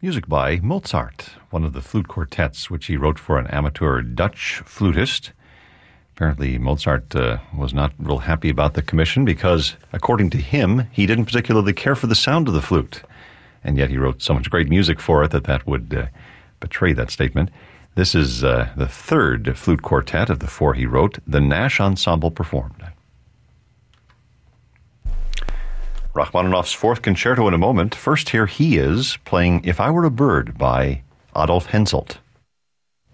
Music by Mozart, one of the flute quartets which he wrote for an amateur Dutch flutist. Apparently, Mozart was not real happy about the commission because, according to him, he didn't particularly care for the sound of the flute. And yet he wrote so much great music for it that would betray that statement. This is the third flute quartet of the four he wrote, the Nash Ensemble performed. Rachmaninoff's fourth concerto in a moment. First, here he is playing If I Were a Bird by Adolf Henselt.